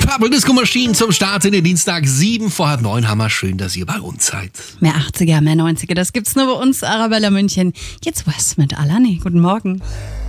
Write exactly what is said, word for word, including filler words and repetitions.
Purple Disco Machine zum Start in den Dienstag. Sieben vor halb neun. Hammer, schön, dass ihr bei uns seid. Mehr achtziger, mehr neunziger, das gibt's nur bei uns, Arabella München. Jetzt was mit Alani. Guten Morgen.